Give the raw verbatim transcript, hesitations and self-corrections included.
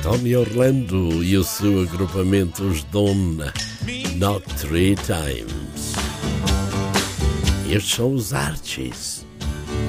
Tony Orlando e o seu agrupamento Os Donna, Not Three Times. Estes são os Archies.